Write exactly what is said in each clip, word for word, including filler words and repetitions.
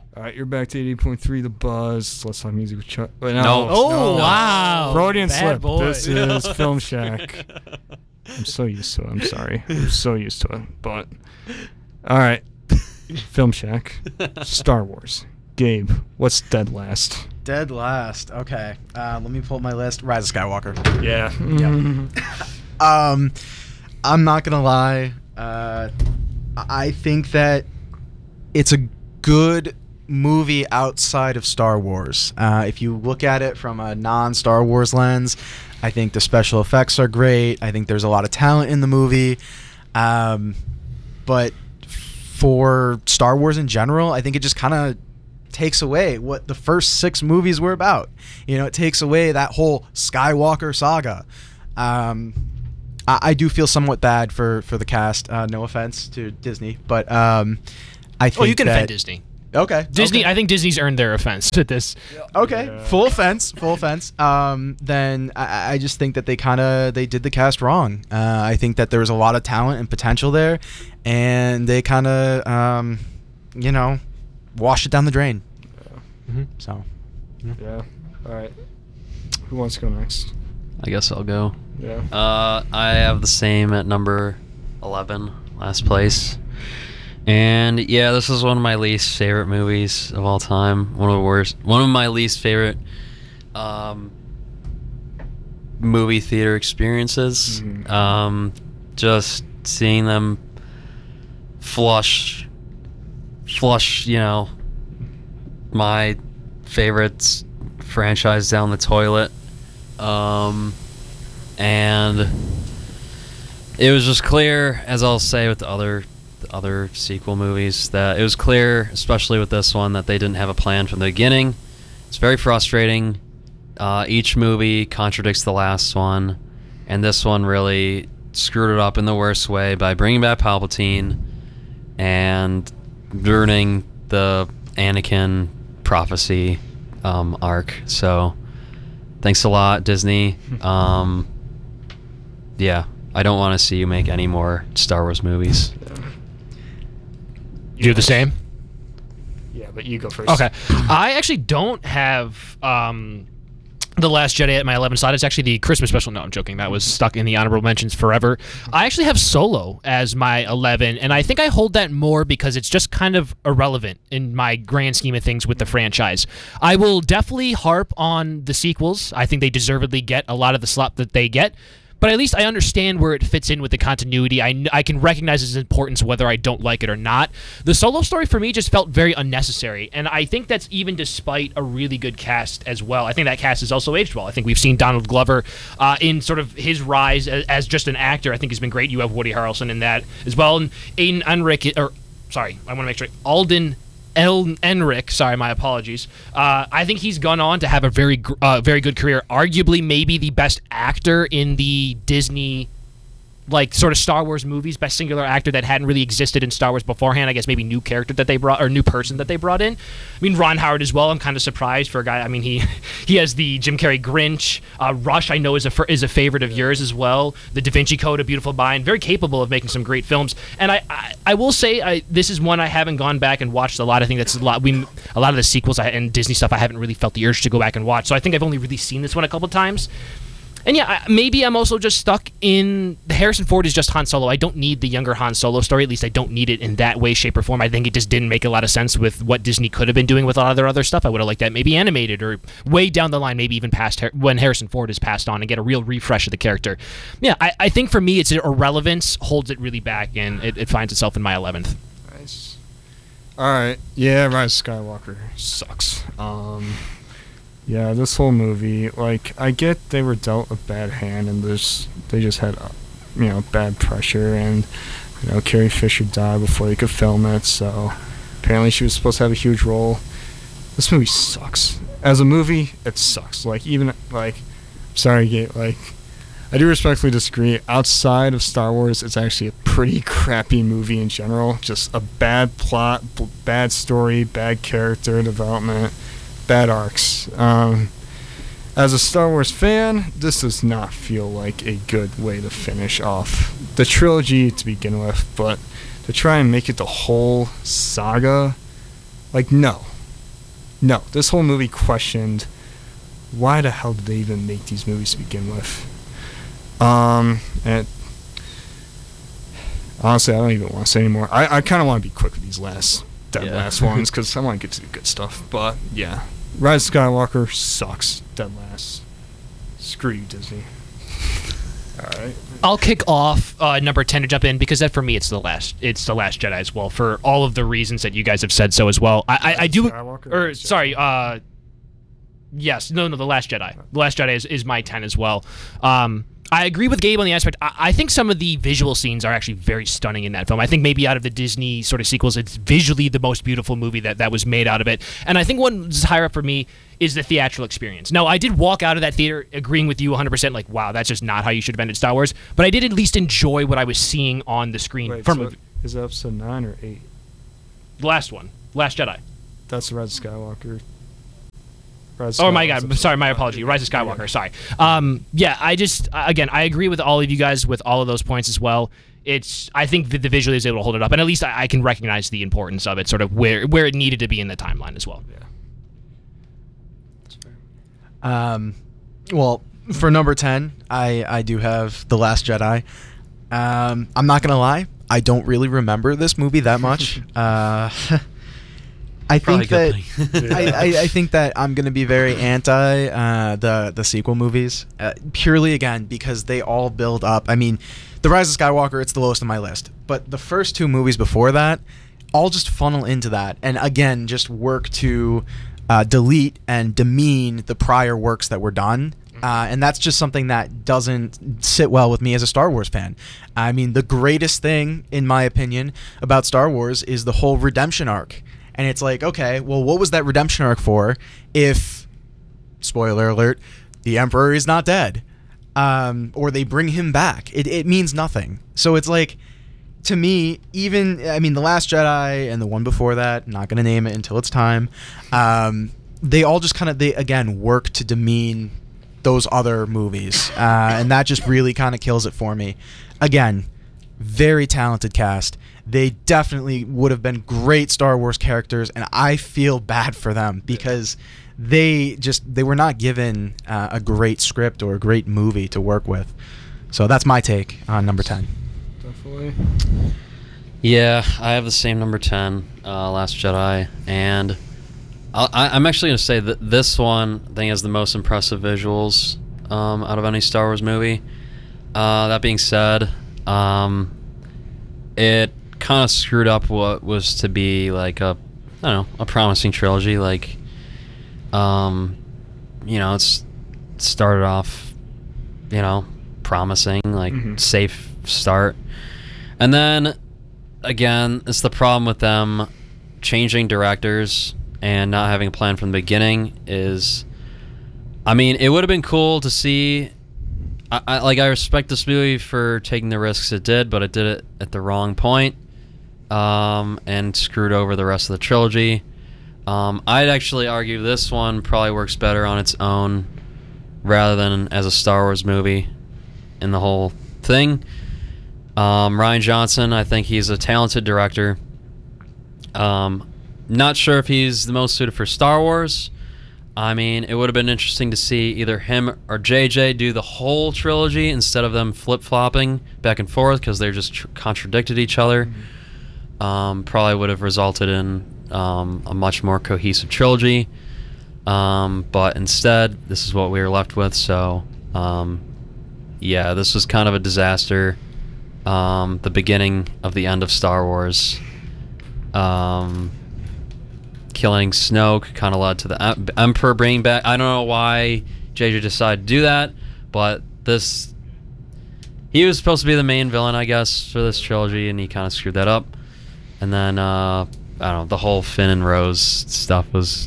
All right, you're back to eighty point three The Buzz. Let's talk music with Chuck. Wait, no, No. Oh, no. wow. Freudian Bad slip. boy. This is Film Shack. I'm so used to it. I'm sorry. I'm so used to it. But, all right. Film Shack. Star Wars. Gabe, what's dead last? Dead last. Okay. Uh, let me pull up my list. Rise of Skywalker. Yeah. Um, I'm not gonna lie. Uh, I think that it's a good movie outside of Star Wars. Uh, if you look at it from a non-Star Wars lens, I think the special effects are great. I think there's a lot of talent in the movie. Um, but for Star Wars in general, I think it just kind of takes away what the first six movies were about. You know, it takes away that whole Skywalker saga. Um, I, I do feel somewhat bad for, for the cast. Uh, no offense to Disney, but um, I think Oh, you can that, offend Disney. Okay. Disney, okay. I think Disney's earned their offense at this. Okay, Yeah. full offense, full offense. Um, then I, I just think that they kind of they did the cast wrong. Uh, I think that there was a lot of talent and potential there, and they kind of, um, you know, washed it down the drain. Mm-hmm. So, Yeah. All right. Who wants to go next? I guess I'll go. Yeah. Uh, I have the same at number eleven, last place. And yeah, this is one of my least favorite movies of all time. One of the worst. One of my least favorite um, movie theater experiences. Mhm. Um, just seeing them flush, flush, you know, my favorites franchise down the toilet. Um, and it was just clear, as I'll say with the other the other sequel movies, that it was clear, especially with this one, that they didn't have a plan from the beginning. It's very frustrating. Uh, each movie contradicts the last one, and this one really screwed it up in the worst way by bringing back Palpatine and ruining the Anakin prophecy um, arc. So, thanks a lot, Disney. Um, yeah, I don't want to see you make any more Star Wars movies. You do the same? Yeah, but you go first. Okay. I actually don't have um, The Last Jedi at my eleven slot. It's actually the Christmas special. No, I'm joking. That was stuck in the honorable mentions forever. I actually have Solo as my eleven, and I think I hold that more because it's just kind of irrelevant in my grand scheme of things with the franchise. I will definitely harp on the sequels. I think they deservedly get a lot of the slop that they get. But at least I understand where it fits in with the continuity. I, I can recognize its importance whether I don't like it or not. The Solo story for me just felt very unnecessary, and I think that's even despite a really good cast as well. I think that cast has also aged well. I think we've seen Donald Glover uh, in sort of his rise as, as just an actor. I think he's been great. You have Woody Harrelson in that as well. And Aiden Enric, or sorry, I want to make sure, Alden El Enric, sorry, my apologies. Uh, I think he's gone on to have a very, gr- uh, very good career. Arguably, maybe the best actor in the Disney, like sort of Star Wars movies. Best singular actor that hadn't really existed in Star Wars beforehand. I guess maybe new character that they brought or new person that they brought in. I mean, Ron Howard as well. I'm kind of surprised for a guy. I mean, he he has the Jim Carrey Grinch. Uh, Rush, I know, is a fir- is a favorite of yours as well. The Da Vinci Code, A Beautiful Mind. Very capable of making some great films. And I I, I will say I, this is one I haven't gone back and watched a lot. I think that's a lot. We a lot of the sequels I, and Disney stuff I haven't really felt the urge to go back and watch. So I think I've only really seen this one a couple times. And yeah, I, maybe I'm also just stuck in the Harrison Ford is just Han Solo. I don't need the younger Han Solo story. At least I don't need it in that way, shape, or form. I think it just didn't make a lot of sense with what Disney could have been doing with a lot of their other stuff. I would have liked that maybe animated or way down the line, maybe even past Har- when Harrison Ford is passed on and get a real refresh of the character. Yeah, I, I think for me, its irrelevance holds it really back, and it, it finds itself in my eleventh. Nice. All right. Yeah, Rise of Skywalker sucks. Um, yeah, this whole movie, like, I get they were dealt a bad hand and this, they just had, uh, you know, bad pressure, and, you know, Carrie Fisher died before they could film it, so apparently she was supposed to have a huge role. This movie sucks. As a movie, it sucks. Like, even, like, sorry, Gabe, like, I do respectfully disagree. Outside of Star Wars, it's actually a pretty crappy movie in general. Just a bad plot, b- bad story, bad character development, bad arcs. Um, as a Star Wars fan, this does not feel like a good way to finish off the trilogy to begin with, but to try and make it the whole saga, like, no. no, this whole movie questioned why the hell did they even make these movies to begin with. Um, and honestly, I don't even want to say anymore. I, I kind of want to be quick with these last, dead Yeah. last ones, because I want to get to the good stuff. But yeah, Rise of Skywalker sucks. Dead last. Screw you, Disney. All right. I'll kick off uh, number ten to jump in because that for me it's the last it's the Last Jedi as well for all of the reasons that you guys have said so as well. I I, I do Skywalker or Last Jedi? sorry uh yes no no the Last Jedi the Last Jedi is, is my ten as well. Um, I agree with Gabe on the aspect. I, I think some of the visual scenes are actually very stunning in that film. I think maybe out of the Disney sort of sequels, it's visually the most beautiful movie that, that was made out of it. And I think what's higher up for me is the theatrical experience. Now, I did walk out of that theater agreeing with you one hundred percent, like, wow, that's just not how you should have ended Star Wars. But I did at least enjoy what I was seeing on the screen. Wait, from so a- is it episode nine or eight? the last one, Last Jedi. That's the Rise of Skywalker. Rise Oh of my Skywalker's God! Sorry, my episode apology. nine. Rise of Skywalker. Sorry. Um, yeah, I just again, I agree with all of you guys with all of those points as well. It's I think that the visually is able to hold it up, and at least I, I can recognize the importance of it, sort of where where it needed to be in the timeline as well. Yeah. Um, well, for number ten, I I do have The Last Jedi. Um, I'm not gonna lie, I don't really remember this movie that much. uh, I Probably think a that good thing. I, I, I think that I'm gonna be very anti uh, the the sequel movies, uh, purely again because they all build up. I mean, The Rise of Skywalker, it's the lowest on my list, but the first two movies before that, all just funnel into that, and again, just work to uh, delete and demean the prior works that were done. Uh, and that's just something that doesn't sit well with me as a Star Wars fan. I mean, the greatest thing, in my opinion, about Star Wars is the whole redemption arc. And it's like, okay, well, what was that redemption arc for if, spoiler alert, the Emperor is not dead? Um, or they bring him back. It, it means nothing. So it's like, to me, even, I mean, The Last Jedi and the one before that, not going to name it until it's time, um, they all just kind of, they again, work to demean those other movies. Uh, and that just really kind of kills it for me. Again, very talented cast. They definitely would have been great Star Wars characters, and I feel bad for them because they just they were not given uh, a great script or a great movie to work with. So that's my take on number ten. Definitely. Yeah, I have the same number ten, uh, Last Jedi, and I, I- I'm actually going to say that this one, I think, has the most impressive visuals um, out of any Star Wars movie. Uh, that being said, um, it kind of screwed up what was to be like a, I don't know, a promising trilogy. Like, um, you know, it's it started off, you know, promising, like Mhm. safe start, and then again, it's the problem with them changing directors and not having a plan from the beginning. Is, I mean, it would have been cool to see. I, I like I respect this movie for taking the risks it did, but it did it at the wrong point, um, and screwed over the rest of the trilogy. Um, I'd actually argue this one probably works better on its own rather than as a Star Wars movie in the whole thing. Um, Rian Johnson, I think he's a talented director. Um, not sure if he's the most suited for Star Wars. I mean, it would have been interesting to see either him or J J do the whole trilogy instead of them flip-flopping back and forth because they're just tr- contradicted each other. Mm-hmm. Um, probably would have resulted in um, a much more cohesive trilogy. Um, but instead, this is what we were left with. So, um, yeah, this was kind of a disaster. Um, the beginning of the end of Star Wars. Um, killing Snoke kind of led to the em- Emperor bringing back. I don't know why J J decided to do that, but this he was supposed to be the main villain, I guess, for this trilogy, and he kind of screwed that up. And then uh, I don't know, the whole Finn and Rose stuff was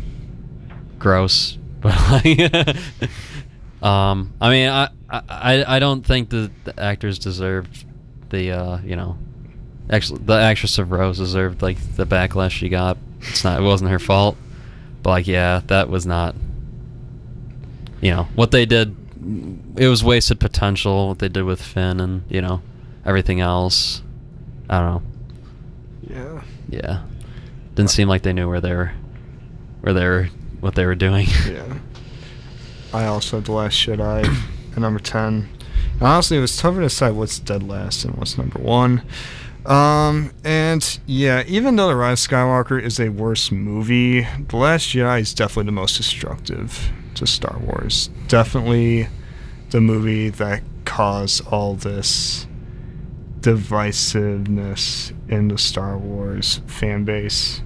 gross, but like, um, I mean, I, I I don't think the, the actors deserved the uh, you know, actually the actress of Rose deserved like the backlash she got. It's not, it wasn't her fault, but like, yeah, that was not, you know, what they did. It was wasted potential. What they did with Finn and you know everything else. I don't know. Yeah. Yeah, didn't seem like they knew where they were where they were what they were doing. Yeah. I also had The Last Jedi at number ten. And honestly, it was tougher to decide what's dead last and what's number one. Um, and yeah, even though The Rise of Skywalker is a worse movie, The Last Jedi is definitely the most destructive to Star Wars. Definitely the movie that caused all this divisiveness in the Star Wars fan base.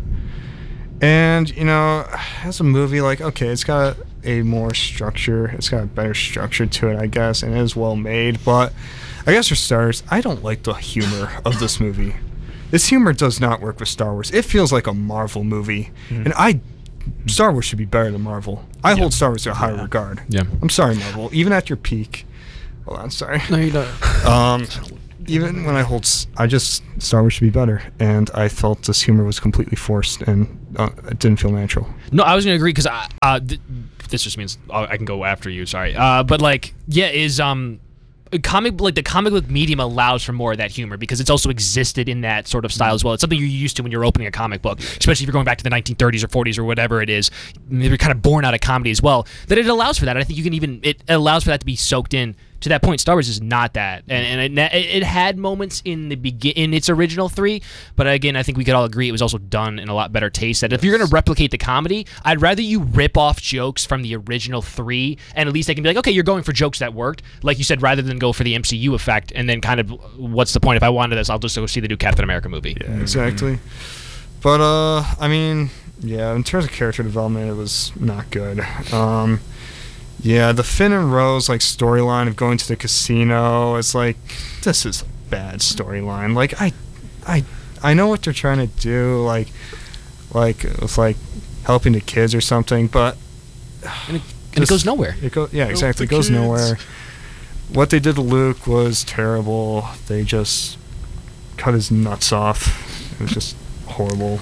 And, you know, as a movie, like, okay, it's got a more structure, it's got a better structure to it, I guess, and it is well made, but I guess for starters, I don't like the humor of this movie. This humor does not work with Star Wars. It feels like a Marvel movie, mm-hmm. and I, Star Wars should be better than Marvel. I yeah. hold Star Wars in a higher yeah. regard. Yeah. I'm sorry, Marvel. Even at your peak, hold on, sorry. No, you don't. Um, even when I hold, s- I just Star Wars should be better, and I felt this humor was completely forced, and uh, it didn't feel natural. No, I was gonna agree because I, uh, th- this just means uh, I can go after you. Sorry, uh, but like, yeah, is um. comic like the comic book medium allows for more of that humor because it's also existed in that sort of style as well. It's something you're used to when you're opening a comic book, especially if you're going back to the nineteen thirties or forties or whatever it is. They're kind of born out of comedy as well. That it allows for that. I think you can even it allows for that to be soaked in. To that point, Star Wars is not that, and, and it, it had moments in the begin in its original three, but again, I think we could all agree it was also done in a lot better taste. That if you're going to replicate the comedy, I'd rather you rip off jokes from the original three, and at least they can be like, okay, you're going for jokes that worked, like you said, rather than go for the M C U effect, and then kind of, what's the point? If I wanted this, I'll just go see the new Captain America movie. Yeah, exactly. Mm-hmm. But uh, I mean, yeah, in terms of character development, it was not good. Um. Yeah, the Finn and Rose like storyline of going to the casino, it's like, this is a bad storyline. Like I I I know what they're trying to do, like like it's like helping the kids or something, but and it, and it goes nowhere. It go yeah, exactly. It goes kids. nowhere. What they did to Luke was terrible. They just cut his nuts off. It was just horrible.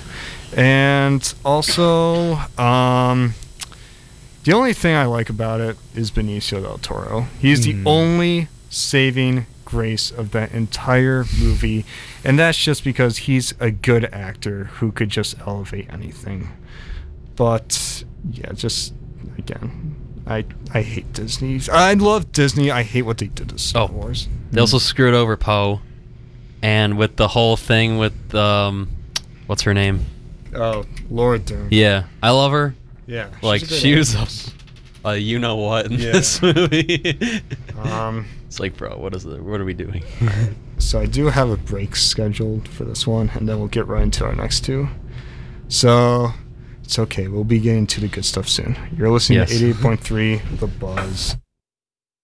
And also, um the only thing I like about it is Benicio del Toro. He's mm. the only saving grace of that entire movie, and that's just because he's a good actor who could just elevate anything. But yeah, just again, I I hate Disney. I love Disney. I hate what they did to Star oh, Wars. They also screwed over Poe, and with the whole thing with um, what's her name? Oh, Laura Dern. Yeah, I love her. Yeah, like she was a, a you know what in yeah. this movie. um, it's like, bro, what is it? What are we doing? So I do have a break scheduled for this one, and then we'll get right into our next two. So it's okay. We'll be getting to the good stuff soon. You're listening yes. to eighty-eight point three The Buzz.